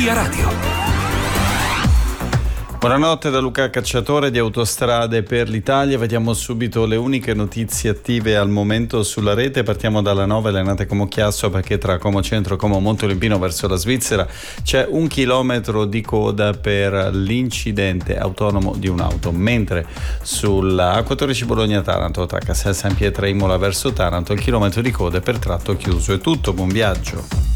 Via Radio. Buonanotte da Luca Cacciatore di Autostrade per l'Italia. Vediamo subito le uniche notizie attive al momento sulla rete. Partiamo dalla 9 Lenate Como Chiasso, perché tra Como Centro e Como Montolimpino verso la Svizzera c'è 1 chilometro di coda per l'incidente autonomo di un'auto, mentre sulla A14 Bologna-Taranto tra Castel San Pietro e Imola verso Taranto il chilometro di coda è per tratto chiuso. È tutto, buon viaggio.